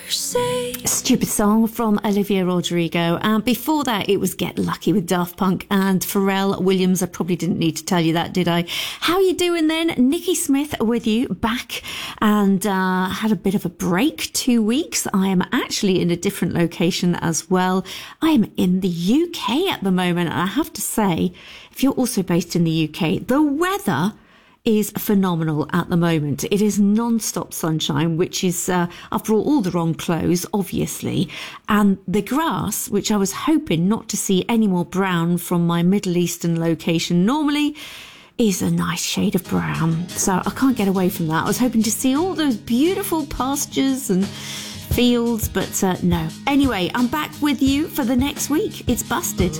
Stupid song from Olivia Rodrigo. And before that, it was Get Lucky with Daft Punk and Pharrell Williams. I probably didn't need to tell you that, did I? How you doing then? Nikki Smith with you, back, and had a bit of a break, 2 weeks. I am actually in a different location as well. I am in the UK at the moment, and I have to say, if you're also based in the UK, the weather is phenomenal at the moment. It is non-stop sunshine, which is, I've brought all the wrong clothes, obviously. And the grass, which I was hoping not to see any more brown from my Middle Eastern location normally, is a nice shade of brown. So I can't get away from that. I was hoping to see all those beautiful pastures and fields, but no. Anyway, I'm back with you for the next week. It's Busted.